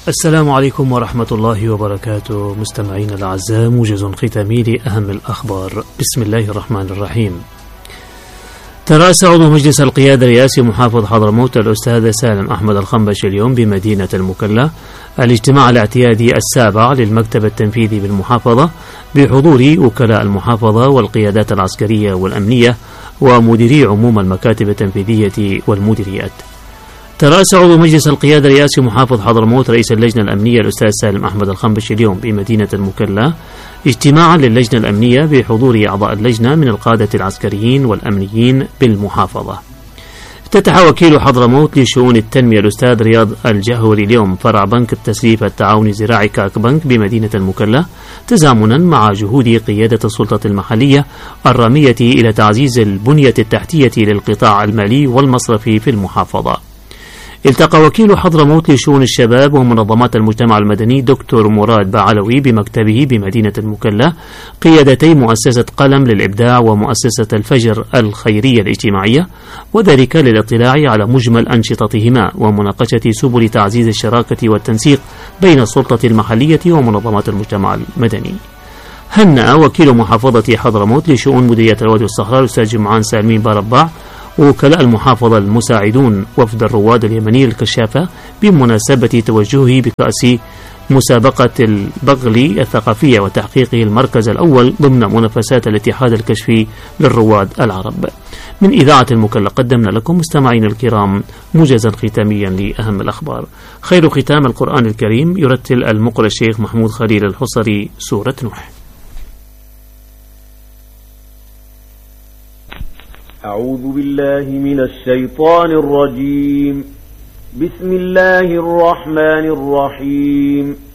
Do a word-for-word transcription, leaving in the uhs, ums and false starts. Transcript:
السلام عليكم ورحمة الله وبركاته. مستمعين الأعزاء، موجز ختامي لأهم الأخبار. بسم الله الرحمن الرحيم. ترأس عضو مجلس القيادة الرئاسي محافظ حضرموت الأستاذ سالم أحمد الخنبشي اليوم بمدينة المكلا الاجتماع الاعتيادي السابع للمكتب التنفيذي بالمحافظة بحضور وكلاء المحافظة والقيادات العسكرية والأمنية ومديري عموم المكاتب التنفيذية والمديريات. ترأس عضو مجلس القيادة الرئاسي محافظ حضرموت رئيس اللجنة الأمنية الأستاذ سالم أحمد الخنبشي اليوم بمدينة المكلا اجتماعا للجنة الأمنية بحضور أعضاء اللجنة من القادة العسكريين والأمنيين بالمحافظة. افتتح وكيل حضرموت لشؤون التنمية الأستاذ رياض الجهوري اليوم فرع بنك التسليف التعاوني الزراعي كاك بنك بمدينة المكلا تزامنا مع جهود قيادة السلطة المحلية الرامية إلى تعزيز البنية التحتية للقطاع المالي والمصرفي في المحافظة. التقى وكيل حضرموت لشؤون الشباب ومنظمات المجتمع المدني دكتور مراد بعلوي بمكتبه بمدينة المكلا قيادتي مؤسسة قلم للإبداع ومؤسسة الفجر الخيرية الاجتماعية، وذلك للاطلاع على مجمل أنشطتهما ومناقشة سبل تعزيز الشراكة والتنسيق بين السلطة المحلية ومنظمات المجتمع المدني. هنأ وكيل محافظة حضرموت لشؤون مديرية الوادي والصحراء الأستاذ جمعان سالمين باربع ووكلاء المحافظة المساعدون وفد الرواد اليمني الكشافة بمناسبة توجهه بكأس مسابقة البغل الثقافية وتحقيقه المركز الأول ضمن منافسات الاتحاد الكشفي للرواد العرب. من إذاعة المكلا قدمنا لكم مستمعين الكرام موجزا ختاميا لأهم الأخبار. خير ختام القرآن الكريم يرتل المقرئ الشيخ محمود خليل الحصري سورة نوح. أعوذ بالله من الشيطان الرجيم. بسم الله الرحمن الرحيم.